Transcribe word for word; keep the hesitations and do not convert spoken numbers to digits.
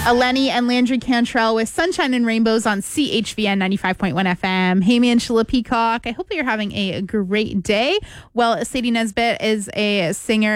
Eleni and Landry Cantrell with Sunshine and Rainbows on C H V N ninety-five point one F M. Hey, me and Sheila Peacock. I hope you're having a great day. Well, Sadie Nesbitt is a singer